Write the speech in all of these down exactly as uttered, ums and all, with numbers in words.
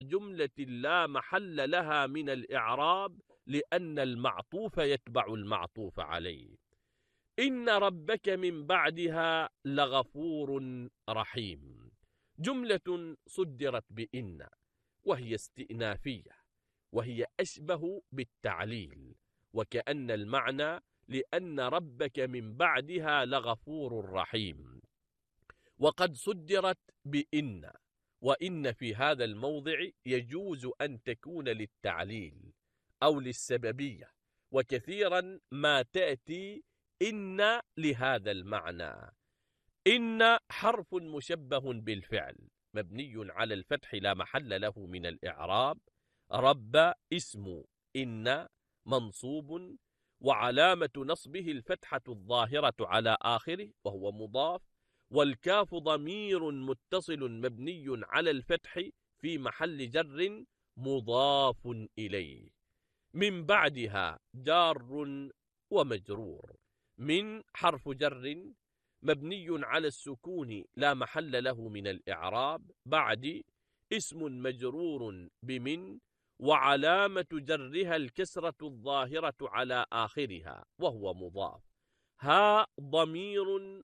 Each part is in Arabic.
جملة لا محل لها من الإعراب لأن المعطوف يتبع المعطوف عليه. إن ربك من بعدها لغفور رحيم، جملة صدرت بإن، وهي استئنافية، وهي أشبه بالتعليل، وكأن المعنى لأن ربك من بعدها لغفور رحيم. وقد صدرت بإن، وإن في هذا الموضع يجوز أن تكون للتعليل أو للسببية، وكثيرا ما تأتي إن لهذا المعنى. إن حرف مشبه بالفعل مبني على الفتح لا محل له من الإعراب. رب اسم إن منصوب، وعلامة نصبه الفتحة الظاهرة على آخره وهو مضاف، والكاف ضمير متصل مبني على الفتح في محل جر مضاف إليه. من بعدها جار ومجرور. من حرف جر مبني على السكون لا محل له من الإعراب. بعد اسم مجرور بمن، وعلامة جرها الكسرة الظاهرة على آخرها وهو مضاف. ها ضمير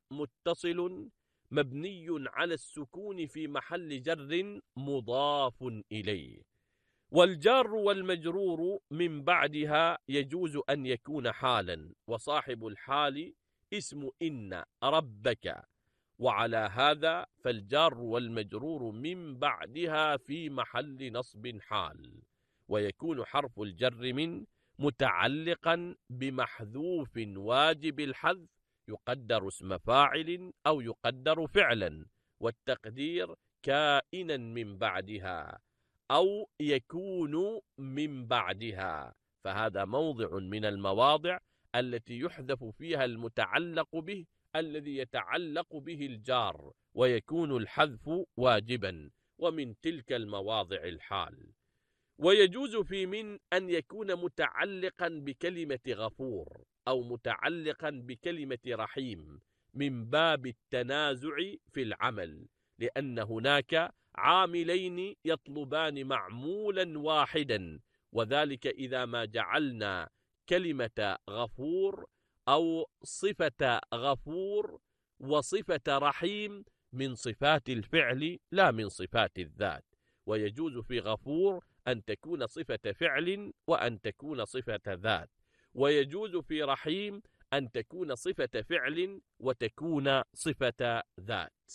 متصل مبني على السكون في محل جر مضاف إليه. والجار والمجرور من بعدها يجوز أن يكون حالا، وصاحب الحال اسم إن ربك، وعلى هذا فالجار والمجرور من بعدها في محل نصب حال، ويكون حرف الجر من متعلقا بمحذوف واجب الحذف يقدر اسم فاعل أو يقدر فعلا، والتقدير كائنا من بعدها أو يكون من بعدها، فهذا موضع من المواضع التي يحذف فيها المتعلق به الذي يتعلق به الجار، ويكون الحذف واجبا، ومن تلك المواضع الحال. ويجوز في من أن يكون متعلقا بكلمة غفور أو متعلقا بكلمة رحيم من باب التنازع في العمل، لأن هناك عاملين يطلبان معمولا واحدا، وذلك إذا ما جعلنا كلمة غفور أو صفة غفور وصفة رحيم من صفات الفعل لا من صفات الذات. ويجوز في غفور أن تكون صفة فعل وأن تكون صفة ذات، ويجوز في رحيم أن تكون صفة فعل وتكون صفة ذات.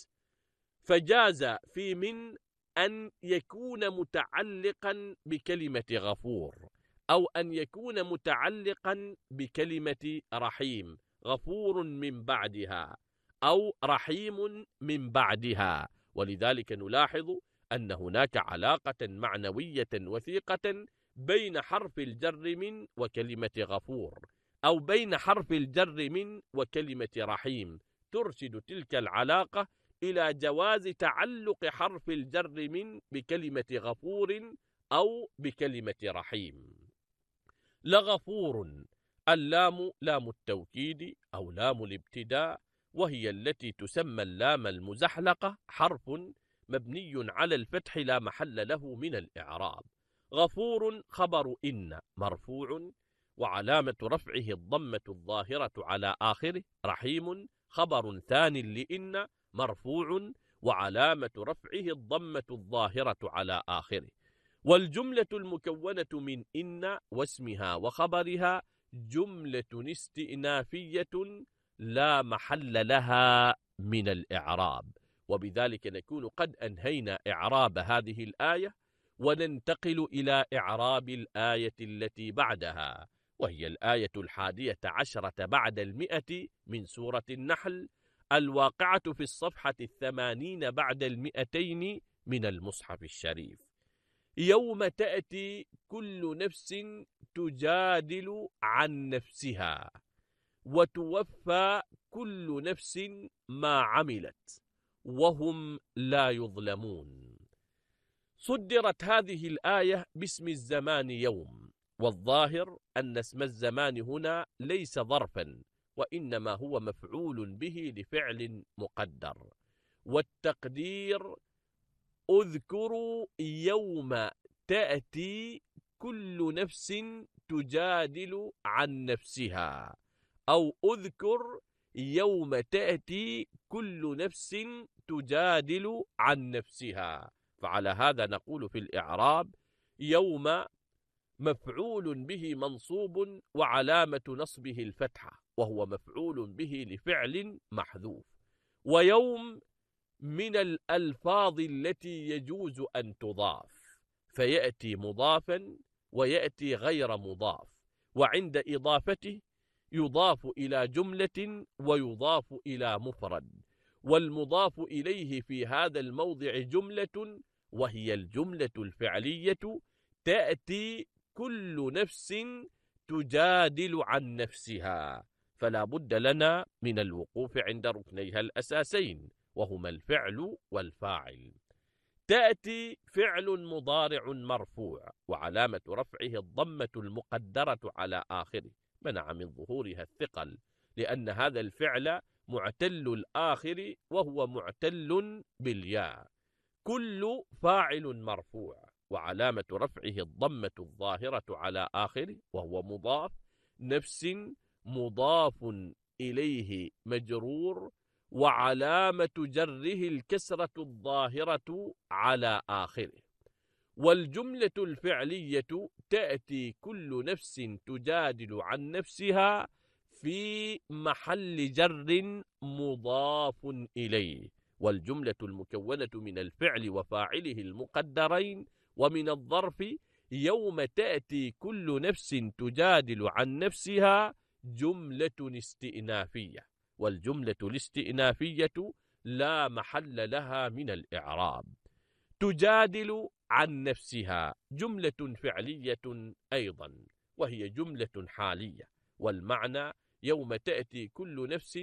فجاز في من أن يكون متعلقا بكلمة غفور، أو أن يكون متعلقا بكلمة رحيم، غفور من بعدها أو رحيم من بعدها. ولذلك نلاحظ أن هناك علاقة معنوية وثيقة بين حرف الجر من وكلمة غفور، أو بين حرف الجر من وكلمة رحيم، ترشد تلك العلاقة إلى جواز تعلق حرف الجر من بكلمة غفور أو بكلمة رحيم. لغفور، اللام لام التوكيد أو لام الابتداء، وهي التي تسمى اللام المزحلقة، حرف مبني على الفتح لا محل له من الإعراب. غفور خبر إن مرفوع، وعلامة رفعه الضمة الظاهرة على آخره. رحيم خبر ثان لإن مرفوع، وعلامة رفعه الضمة الظاهرة على آخره. والجملة المكونة من إن واسمها وخبرها جملة استئنافية لا محل لها من الإعراب. وبذلك نكون قد أنهينا إعراب هذه الآية، وننتقل إلى إعراب الآية التي بعدها، وهي الآية الحادية عشرة بعد المئة من سورة النحل، الواقعة في الصفحة الثمانين بعد المئتين من المصحف الشريف. يوم تأتي كل نفس تجادل عن نفسها وتوفى كل نفس ما عملت وهم لا يظلمون. صدرت هذه الآية باسم الزمان يوم، والظاهر أن اسم الزمان هنا ليس ظرفا، وإنما هو مفعول به لفعل مقدر، والتقدير اذكروا يوم تأتي كل نفس تجادل عن نفسها، أو اذكر يوم تأتي كل نفس تجادل عن نفسها. فعلى هذا نقول في الإعراب: يوم مفعول به منصوب وعلامة نصبه الفتحة، وهو مفعول به لفعل محذوف. ويوم من الألفاظ التي يجوز أن تضاف، فيأتي مضافا ويأتي غير مضاف، وعند إضافته يضاف إلى جملة ويضاف إلى مفرد، والمضاف إليه في هذا الموضع جملة، وهي الجملة الفعلية: تأتي كل نفس تجادل عن نفسها. فلا بد لنا من الوقوف عند ركنيها الأساسين، وهما الفعل والفاعل. تأتي فعل مضارع مرفوع، وعلامة رفعه الضمة المقدرة على آخره، منع من ظهورها الثقل، لأن هذا الفعل معتل الآخر وهو معتل بالياء. كل فاعل مرفوع، وعلامة رفعه الضمة الظاهرة على آخره وهو مضاف. نفس مضاف إليه مجرور، وعلامة جره الكسرة الظاهرة على آخره. والجملة الفعلية: تأتي كل نفس تجادل عن نفسها، في محل جر مضاف إليه. والجملة المكونة من الفعل وفاعله المقدرين ومن الظرف: يوم تأتي كل نفس تجادل عن نفسها، جملة استئنافية. والجملة الاستئنافية لا محل لها من الإعراب. تجادل عن نفسها جملة فعلية أيضا، وهي جملة حالية، والمعنى: يوم تأتي كل نفس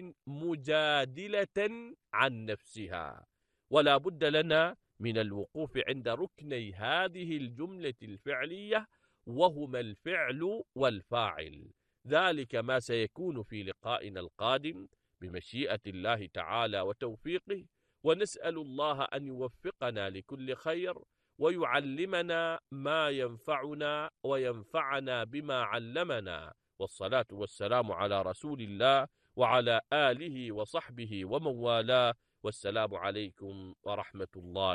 مجادلة عن نفسها. ولا بد لنا من الوقوف عند ركني هذه الجملة الفعلية، وهما الفعل والفاعل. ذلك ما سيكون في لقائنا القادم بمشيئة الله تعالى وتوفيقه، ونسأل الله أن يوفقنا لكل خير، ويعلمنا ما ينفعنا وينفعنا بما علمنا. والصلاة والسلام على رسول الله وعلى آله وصحبه ومن والاه، والسلام عليكم ورحمة الله